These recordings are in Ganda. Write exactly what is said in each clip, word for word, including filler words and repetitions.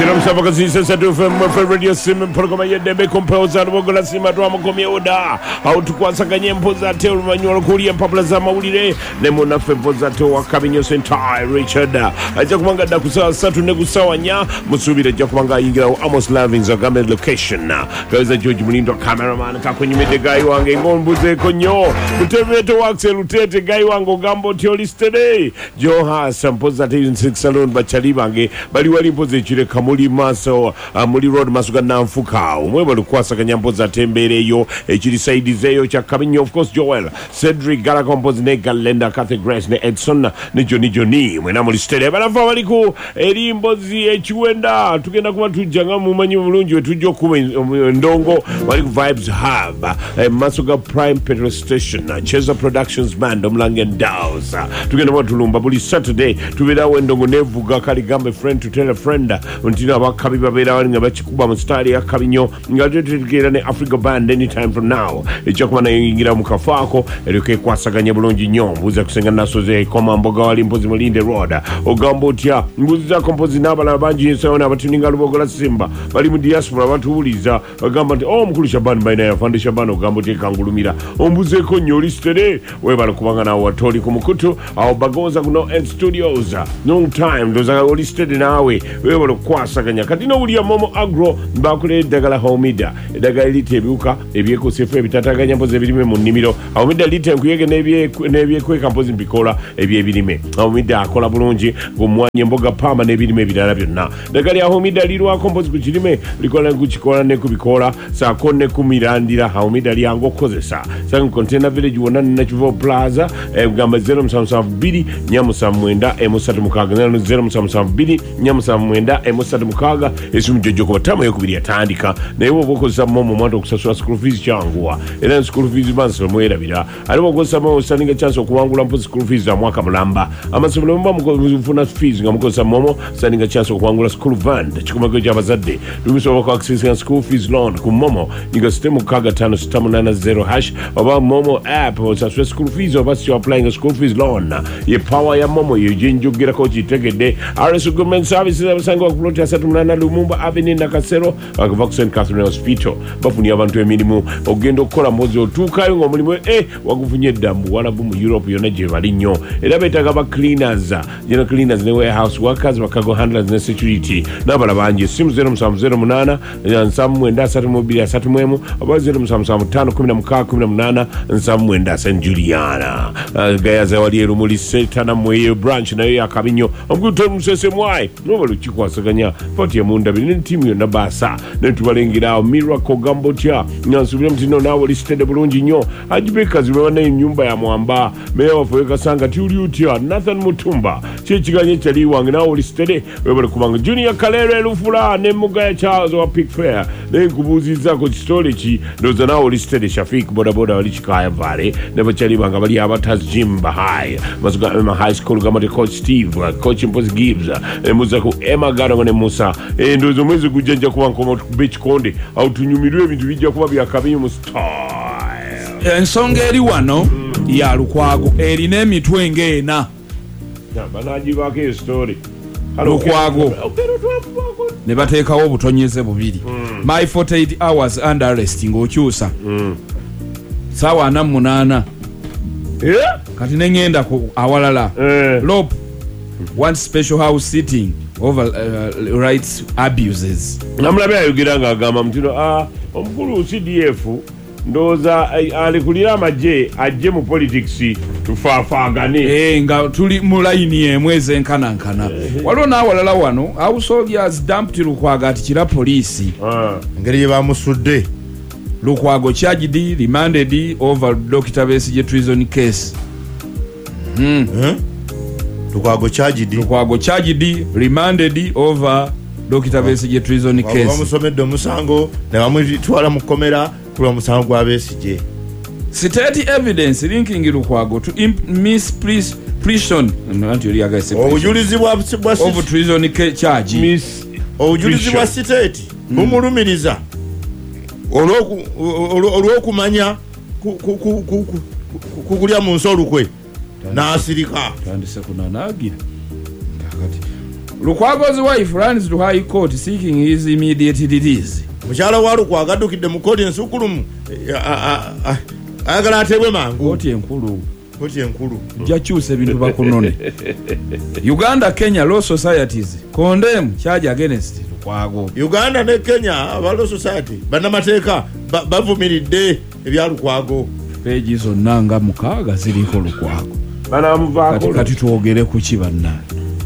Jerome Savakazi says that from Radio Sim program yedebe composer bogola sima twa mukomye oda autukwasaganye mpoza te olumanyolo kulia mpapula za mawulire ne muna fevoza te wakabinyo sentai Richard aja kumanga da kusawa satu ne kusawanya musubira aja kumanga ingira Amos Lovings Agame location kaweza George Mulindo cameraman kakwenyimete gai wange ngombuze konyo mutevete wakse lutete gai wango gambo tiolistede Joha sampoza te six salon bachali bange bali wali mpoze chire kamuli maso amuli road masuga namfuka umwe balukwasa kanyampoza tembereyo echiri side zeyo cha kabinyo of course Joel Cedric Gala compose ne Galenda Cathy Grace ne Edson ne Johnny Johnny mwena muli stede balafa baliku eri mbozi echiwenda tugenda kuba tujanga mumanyi bulungi wetujo kuba ndongo baliku Vibes Hub eh, masuga Prime Petrol Station Cheza Productions Band omlange Daws tugenda kuba tulumba buli Saturday tubira wendongo nevuga kali gambe friend to tell a friend untina abakabi babera wali nga bachikuba mu style ya kabinyo nga tetegera ne Africa Band anytime from now echakuba na ingira mukafako erike kwasaganya bulungi nyo mbuza kusenga nasoze koma mboga wali mpozi mulinde road ogambo tya mbuzi za kompozi nabala banji nsaona abatuninga lubogola simba bali mu diaspora abantu uliza bagamba nti oh mukulu Shaban baina ya Fande Shaban ogambo tya kangulumira ombuze ko nyoli stede we bala kubanga na watoli ku mukutu au bagoza kuno end studios long time ndoza oli stede nawe we bala kwasaganya kati no uli momo agro mbakule dagala homida dagala litebuka ebyeko sefe bitataganya mpoze birime mu nimiro homida lite nkuyege nebye nebye kweka mpozi mbikola ebye birime homida akola bulungi gumwanye mboga pamba nebirime birala byonna dagala ya homida lirwa kompozi kukirime likola kukikola ne kubikola sa konne kumirandira homida lyango kozesa sang container village wona na Chivo Plaza e gamba zero seven seven two nyamusa mwenda emusatu mukaga zero seven seven two nyamusa mwenda emusatu mukaga esumjojo ko tamo yokubiri yatandika naye oboko za momo mwanto kusasula school fees changwa era school fees banso mwera bira aliwo gosama osaninga chance okuwangula mpo school fees za mwaka mulamba amasomero mba mukufuna fees nga mukosa momo saninga chance okuwangula school van chikumako cha bazadde tumiso ko access school fees loan ku momo ninga system kaga tano sitamu nana zero hash oba momo app osasula school fees oba si applying a school fees loan ye power ya momo ye jinjugira ko chitegede R S government services abasango kuploti asatu munana Lumumba Avenue na Kasero akuva ku Saint Catherine Hospital bafuni abantu emirimu ogendo kola mozi otukayo ngo mulimu eh wagufunye dambu wala bu mu Europe yona je bali nnyo era betaga ba cleaners jena cleaners ne warehouse workers bakago handlers ne security nabala banje simu zero seven zero eight nsamu mwenda asatu mobili asatu mwemu aba zero seven seven five kumi na mukaka kumi na eight nsamu mwenda Saint Juliana uh, gayaza wali erumuli setana mwe branch nayo yakabinyo omguto musese mwai no baluchikwasaganya pati ya munda bini timu yona basa netubalengira Miracle Gambo tya nyansubira mtino nawo listede bulungi nyo ajibeka zibewana nyumba ya mwamba meya wafweka sanga tiuli utya Nathan Mutumba chechiganye chali wange nawo listede webale kubanga Junior Kalere Lufula ne Mugaya Charles wa Pick Fair ne kubuziza ko story chi ndoza nawo listede Shafik boda boda wali chikaya vale ne bachali banga bali abataz gym bahai masuka Emma High School gamate coach Steve coach Impos Gibbs e muzaku Emma Garo ne Musa e ndozo mwezi kujenja kuwa nkomo beach konde au tunyumirwe ebintu bijja kuba byakabinyo mu style ensonga eri wano mm. ya Lukwago erina emitwe ng'ena ya banaji bake story Lukwago ne bateekawo obutonyeze bubiri mm. my forty-eight hours under arrest ng'okyusa mm. sawa ana munana yeah? kati nengenda ku awalala eh. Lope one special house sitting over uh, rights abuses namulabe ayogiranga agamba mtino ah omukulu C D F ndoza alikulira amaje ajje mu politics tufaafagane eh nga tuli mu line emweze enkana nkana waliwo nawalala wano how soldiers dumped Lukwago ati kira police ah ngeri ye bamusudde Lukwago charged remanded over Doctor Besigye treason case mm eh? Lukwago charged Lukwago charged remanded over Doctor Besigye treason case bamusomedde omusango ne bamutwala mu komera kula musango gwa Besigye state evidence linking Lukwago to misprision nanti yali agase obujulizi bwa of treason charge miss obujulizi bwa state bumulumiriza olwoku olwokumanya kukulya mu nsolukwe n'asirika tandise kunanagira kakati Lukwago's wife runs to high court seeking his immediate release. Mukyala wa Lukwago addukidde mu kkooti ensukulumu ayagala ateebwe mangu. Kkooti enkulu. Kkooti enkulu. Jakyusa ebintu bakunone. Uganda Kenya Law Societies condemn charge against Lukwago. Uganda ne Kenya aba Law Society bannamateeka bavumiridde ebya Lukwago. Peegi zonna nga mukaaga ziriko Lukwago. Banamuvaako. Kati tuogere ku ki bannange.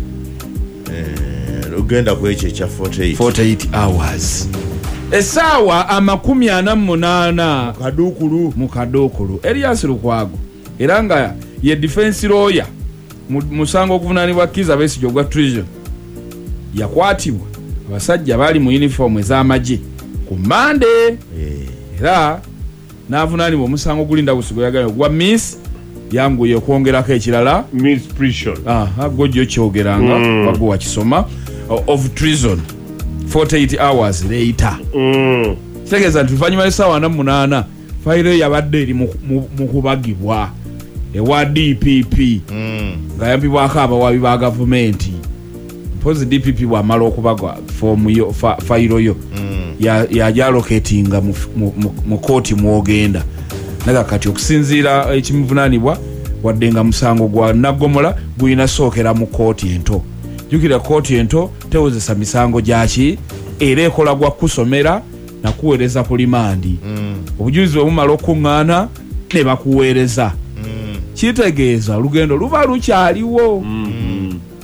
Eh, lugenda ku ekyo ekya forty-eight. forty-eight hours. Essaawa amakumi ana mu munaana Kaduukulu. mu Kaduukulu. Elias Lukwago era nga ye defense lawyer musango okuvunaanibwa Kizza Besigye ogwa treason yakwatibwa abasajja bali mu uniform ez'amagye ku Monday era n'avunaanibwa omusango gulinda busigo yagala ogwa miss yanguye okwongerako ekirala misprision ah gojjo kyogeranga mm. wagu wakisoma of treason forty-eight hours later mm. kitegeeza nti luvannyuma lw'essaawa ana mu munaana fayiro yabadde eri mu kubagibwa ewa D P P mm. ng'ayambibwako abawabi ba gavumenti mpozi D P P bw'amala okubagwa fomu yo fa, fayiro yo mm. yajaloketinga ya mu kooti mwogenda naga kati okusinziira ekimuvunaanibwa wadde nga musango gwa Naggomola gulina sookera mu kooti ento. Jukira kooti ento tewozesa misango gyaki era ekola gwa kusomera na kuweereza ku limandi mm. obujulizi bw'omumala okuŋŋaana ne bakuweereza mm. kitegeeza lugendo luba lukyaliwo mm.